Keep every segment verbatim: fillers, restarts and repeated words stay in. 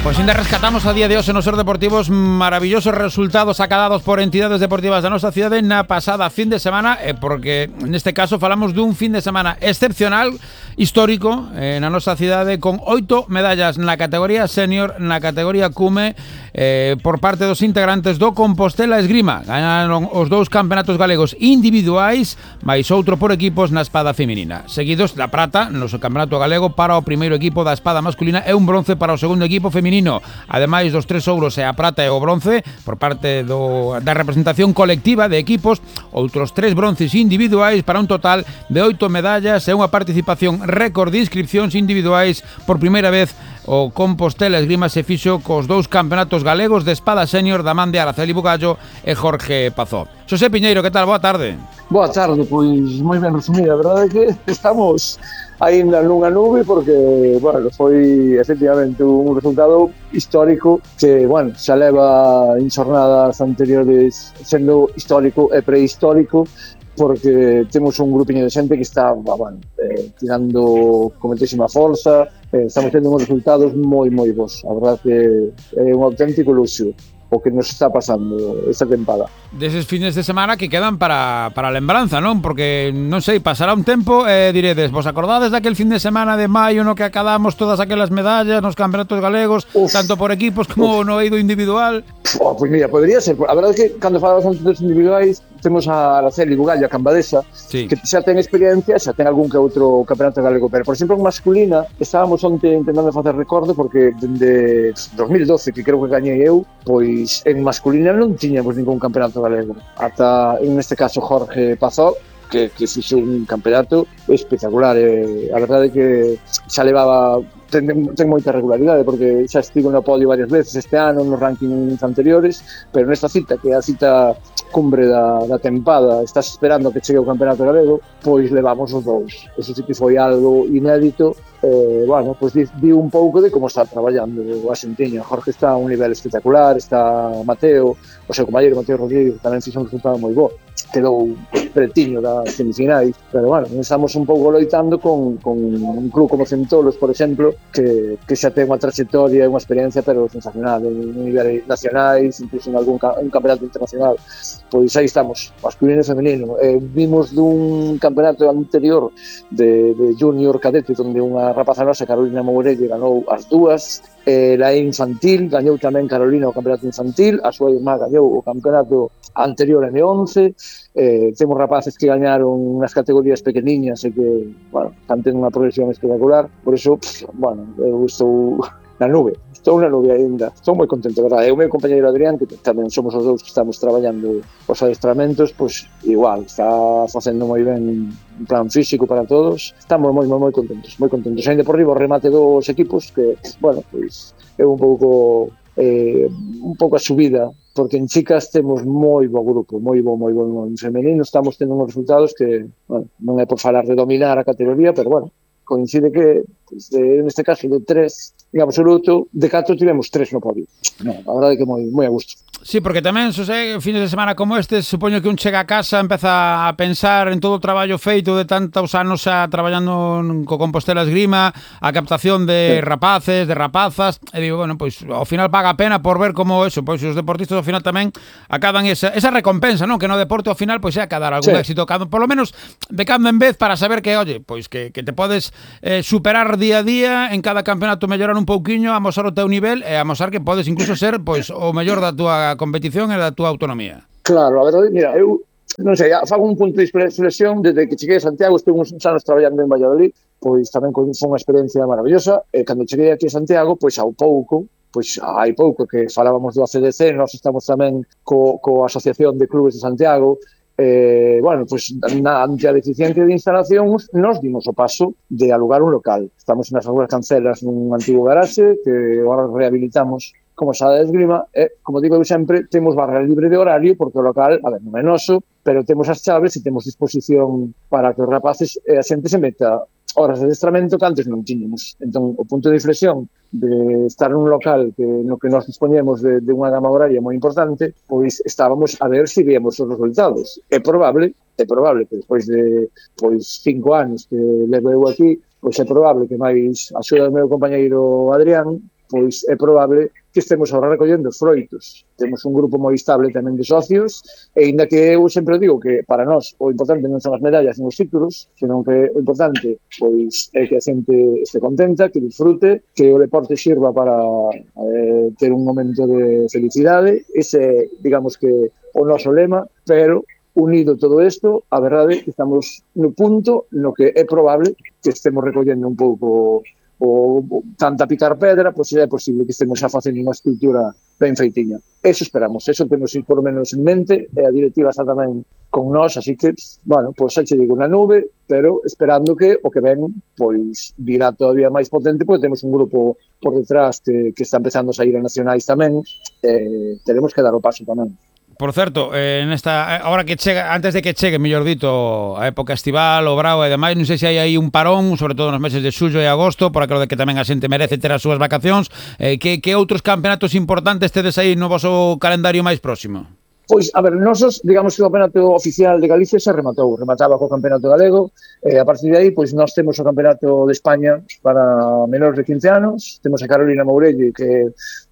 Pois ainda rescatamos a día de hoxe nos Ser Deportivos maravillosos resultados acadados por entidades deportivas da nosa cidade na pasada fin de semana, eh, porque neste caso falamos dun fin de semana excepcional, histórico, eh, na nosa cidade, con oito medallas na categoría senior, na categoría cume, eh, por parte dos integrantes do Compostela Esgrima. Ganaron os dous campeonatos galegos individuais, máis outro por equipos na espada feminina. Seguidos da prata no campeonato galego para o primeiro equipo da espada masculina e un bronce para o segundo equipo feminino. Ademais dos tres ouros e a prata e o bronce por parte do, da representación colectiva de equipos, outros tres bronces individuais para un total de oito medallas e unha participación récord de inscripcións individuais. Por primeira vez o Compostela Esgrima se fixo cos dous campeonatos galegos de espada senior da man de Araceli Bugallo e Jorge Pazó. Xosé Piñeiro, que tal? Boa tarde. Boa tarde, pois moi ben resumida. A verdade é que estamos aínda nunha nube porque, bueno, foi efectivamente un resultado histórico que, bueno, xa leva en xornadas anteriores sendo histórico e prehistórico, porque temos un grupiño de xente que está, bueno, eh, tirando con moitísima forza, eh, estamos tendo uns resultados moi, moi bons. A verdade que é un auténtico luxo o que nos está pasando esta tempada. Deses fines de semana que quedan para, para a lembranza, non? Porque, non sei, pasará un tempo e eh, diredes, vos acordades daquel fin de semana de maio no que acadamos todas aquelas medallas nos campeonatos galegos, Uf. tanto por equipos como Uf. no eido individual? Oh, pois mira, podría ser. A verdade é que cando falamos antes dos individuais temos a Araceli Bugallo, a Cambadesa, sí, que xa ten experiencia, xa ten algún que outro campeonato galego, pero, por exemplo, en masculina, estábamos onte intentando facer recordo, porque dende dos mil doce, que creo que gañei eu, pois en masculina non tiñamos ningún campeonato galego. Ata, en este caso, Jorge Pazó, que, que fixo un campeonato espectacular. Eh, a verdade é que xa levaba... Ten, ten moita regularidade, porque xa estivo no podio varias veces este ano, nos rankings anteriores, pero nesta cita, que é a cita cumbre da, da tempada, estás esperando que chegue o campeonato galego, pois levamos os dous. Eso sí que foi algo inédito. Eh, bueno, pois di, di un pouco de como está traballando o Asentiño. Jorge está a un nivel espectacular, está Mateo, o seu compañeiro Mateo Rodríguez, tamén fixe un resultado moi bo, quedou pretiño das semifinais, pero bueno, estamos un pouco loitando con, con un club como Centolos, por exemplo, que, que xa ten unha trayectoria e unha experiencia pero sensacional en nivel nacionais, incluso en algún un campeonato internacional. Pois aí estamos, masculino e femenino. Eh, vimos dun campeonato anterior de, de junior cadete, onde unha rapaza nosa, Carolina Mourelle, ganou as dúas. Eh, la infantil, gañou tamén Carolina o campeonato infantil, a súa irmá gañou o campeonato anterior en once. Eh, temos rapaces que gañaron nas categorías pequeniñas e que, bueno, están tendo unha progresión espectacular. Por iso, bueno, eu estou na nube, estou na nube ainda, estou moi contento, verdade. E o meu compañeiro Adrián, que tamén somos os dous que estamos traballando os adestramentos, pois igual, está facendo moi ben un plan físico para todos. Estamos moi, moi, moi contentos, moi contentos. Ainda por riba o remate dos equipos, que, bueno, pois é un pouco eh, un pouco a subida, porque en chicas temos moi bo grupo, moi bo, moi bo. En femenino estamos tendo uns resultados que, bueno, non é por falar de dominar a categoría, pero, bueno, coincide que, pues, de, neste caso, de tres en absoluto, de catro tivemos tres no podio. No, a verdade é que moi, moi a gusto. Sí, porque tamén, Xosé, fines de semana como este, supoño que un chega a casa, empeza a pensar en todo o traballo feito de tantos anos xa traballando co Compostela Esgrima, a captación de sí. rapaces, de rapazas, e digo, bueno, pois, ao final paga a pena por ver como eso, pois os deportistas ao final tamén acadan esa, esa recompensa, non? Que no deporte ao final, pois, é acadar algún sí. éxito, por lo menos de cando en vez, para saber que, oye, pois, que, que te podes eh, superar día a día, en cada campeonato mellorar un pouquiño, amosar o teu nivel e amosar que podes incluso ser, pois, o mellor da túa competición e da túa autonomía. Claro, a verdade, mira, eu non sei, fago un punto de reflexión desde que cheguei a Santiago, estive uns anos traballando en Valladolid, pois tamén foi unha experiencia maravillosa, e cando cheguei aquí a Santiago, pois ao pouco, pois hai pouco que falábamos do A C D C, nós estamos tamén co, co Asociación de Clubes de Santiago, eh, bueno, pois na, ante a deficiencia de instalacións, nos dimos o paso de alugar un local. Estamos nas algunhas cancelas nun antigo garaxe, que agora rehabilitamos como sala de esgrima, e, como digo eu sempre, temos barra libre de horario, porque o local, a ver, non é noso, pero temos as chaves e temos disposición para que os rapaces e a xente se meta horas de adestramento que antes non tiñemos. Entón, o punto de inflexión de estar nun local que no que nos dispoñemos de, de unha gama horaria moi importante, pois estábamos a ver se víamos os resultados. É probable, é probable que despois de pois cinco anos que levo eu aquí, pois é probable que máis a axuda do meu compañeiro Adrián, pois é probable que estemos ahora recollendo froitos. Temos un grupo moi estable tamén de socios, e ainda que eu sempre digo que para nós o importante non son as medallas e os títulos, senón que o importante pois é que a xente este contenta, que disfrute, que o deporte sirva para eh, ter un momento de felicidade. Ese, digamos que, o noso lema, pero unido todo isto, a verdade é que estamos no punto no que é probable que estemos recollendo un pouco o tanta picar pedra, pois é posible que estemos xa facendo unha escultura ben feitiña. Eso esperamos, eso temos por lo menos en mente, e a directiva está tamén con nós, así que, bueno, pois xa che digo na nube, pero esperando que o que ven, pois virá todavía máis potente, porque temos un grupo por detrás que, que está empezando a sair a nacionais tamén, eh, teremos que dar o paso tamén. Por certo, eh, nesta, ahora que chega, antes de que chegue, mellor dito, a época estival, o brao e demais, non sei se hai aí un parón, sobre todo nos meses de xullo e agosto, por aquilo de que tamén a xente merece ter as súas vacacións. Eh, que, que outros campeonatos importantes tedes aí no voso calendario máis próximo? Pois, a ver, nosos, digamos que o campeonato oficial de Galicia se rematou, remataba co campeonato galego, e a partir de aí, pois, nós temos o campeonato de España para menores de quince anos, temos a Carolina Mourelle, que é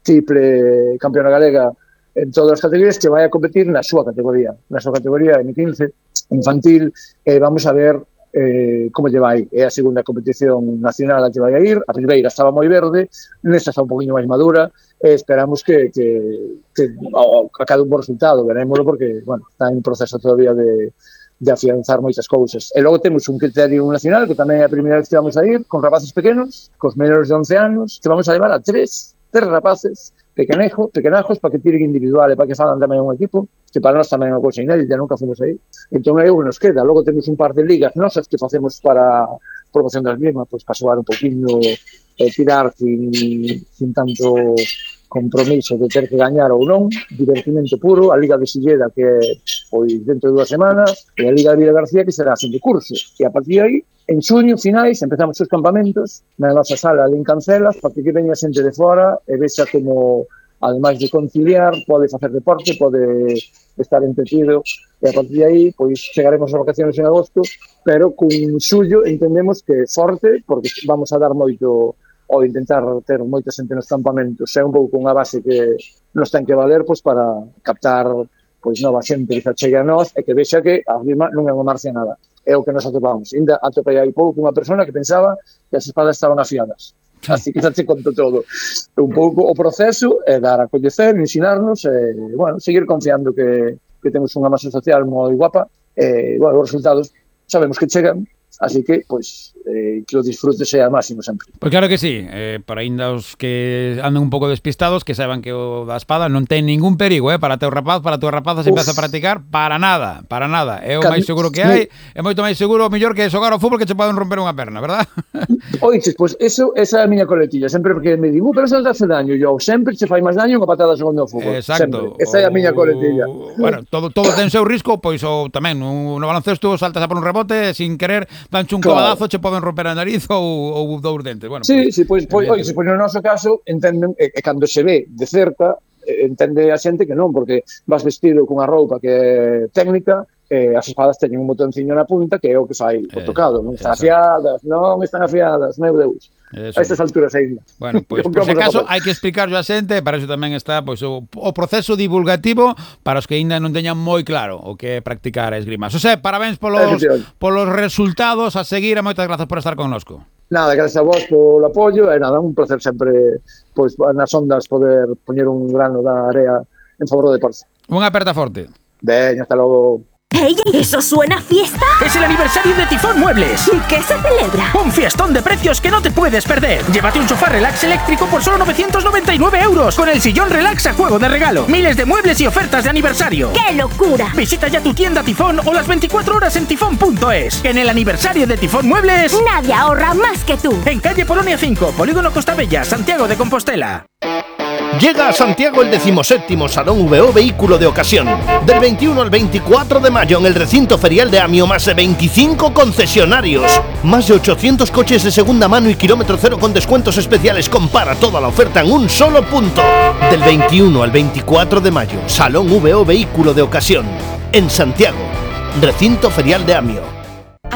triple campeona galega en todas as categorías, que vai a competir na súa categoría, na súa categoría eme quince, infantil, e vamos a ver eh, como lle vai. É a segunda competición nacional a que vai a ir, a primeira estaba moi verde, nesta está un poquinho máis madura, e esperamos que, que, que acabe un bo resultado, verémoslo, porque, bueno, está en proceso todavía de, de afianzar moitas cousas. E logo temos un criterio nacional, que tamén é a primeira vez que vamos a ir, con rapaces pequenos, cos menores de once anos, que vamos a levar a tres, tres rapaces, pequenejo, pequenajos, para que tiren individual e para que falan tamén un equipo, que para nós tamén é unha cousa inédita, nunca fomos aí. Entón é o que nos queda. Logo temos un par de ligas nosas que facemos para promoción das mismas, pois para xogar un poquinho, eh, tirar sin, sin tanto compromiso de ter que gañar ou non, divertimento puro, a Liga de Silleda, que é pois dentro de dúas semanas, e a Liga de Vila García, que será sin de curso. E a partir de aí, en xuño, finais, empezamos os campamentos na nosa sala ali en Cancelas, para que veña xente de fora e vexa como, ademais de conciliar, pode facer deporte, pode estar entretido, e a partir de aí, pois, chegaremos as vacaciones en agosto, pero con xullo entendemos que é forte, porque vamos a dar moito, ou intentar ter moita xente nos campamentos, é un pouco unha base que nos ten que valer, pois, para captar, pois, nova xente que se chegue a nós, e que vexa que a firma non é unha marcianada. É o que nos atopamos. Ainda atopei aí pouco unha persona que pensaba que as espadas estaban afiadas. Así que xa te conto todo. Un pouco o proceso é dar a coñecer, ensinarnos e, bueno, seguir confiando que, que temos unha masa social moi guapa e, bueno, os resultados sabemos que chegan, así que, pois, eh, que o disfrute sea máximo sempre. Pois claro que sí, eh, para ainda os que andan un pouco despistados, que saiban que o da espada non ten ningún perigo, eh, para teu rapaz, para tua rapaza se empeza a practicar, para nada, para nada. É o Cam... máis seguro que hai, é moito máis seguro o mellor que xogar ao fútbol, que che poden romper unha perna, verdad? Oiches, pois eso, esa é a miña coletilla, sempre porque me digo, pero eso non te hace daño, eu sempre che fai máis daño unha patada segundo ao fútbol. Exacto. Sempre. Esa é a miña coletilla. Bueno, todo, todo ten seu risco, pois o tamén, no, no baloncesto saltas a por un rebote, sin querer, danche un claro. Cobadazo, che poden romper a nariz ou, ou dous dentes. Bueno, sí, pues, sí, pois, pois, oye, pois no noso caso, entenden, e, e cando se ve de cerca, entende a xente que non, porque vas vestido cunha roupa que é técnica, eh, as espadas teñen un botonciño na punta que é o que fai o tocado, non están afiadas, non están afiadas, meu Deus. Eso. A estas alturas ainda. Bueno, pois, pues, por se acaso, hai que explicarlo a xente, para iso tamén está pois, o, o proceso divulgativo para os que ainda non teñan moi claro o que é practicar a esgrima. Xosé, parabéns polos, polos resultados, a seguir, e moitas grazas por estar connosco. Nada, gracias a vos polo apoio, e nada, un placer sempre, pois, nas ondas poder poñer un grano da area en favor do deporte. Unha aperta forte. Veña, hasta logo. ¡Ey! ¿Eso suena a fiesta? Es el aniversario de Tifón Muebles. ¿Y qué se celebra? Un fiestón de precios que no te puedes perder. Llévate un sofá relax eléctrico por solo novecientos noventa y nueve euros, con el sillón relax a juego de regalo. Miles de muebles y ofertas de aniversario. ¡Qué locura! Visita ya tu tienda Tifón o las veinticuatro horas en tifón punto es. En el aniversario de Tifón Muebles, nadie ahorra más que tú. En calle Polonia cinco, Polígono Costa Bella, Santiago de Compostela. Llega a Santiago el decimoséptimo Salón V O Vehículo de Ocasión. Del veintiuno al veinticuatro de mayo en el recinto ferial de Amio, más de veinticinco concesionarios. Más de ochocientos coches de segunda mano y kilómetro cero con descuentos especiales. Compara toda la oferta en un solo punto. Del veintiuno al veinticuatro de mayo, Salón V O Vehículo de Ocasión. En Santiago, recinto ferial de Amio.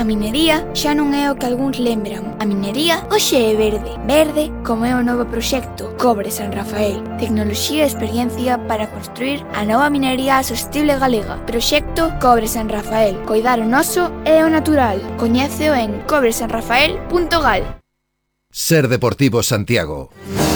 A minería xa non é o que algúns lembran. A minería hoxe é verde. Verde como é o novo proxecto Cobre San Rafael. Tecnoloxía e experiencia para construir a nova minería sostible galega. Proxecto Cobre San Rafael. Coidar o noso e o natural. Coñéceo en cobre san rafael punto gal. Ser Deportivo Santiago.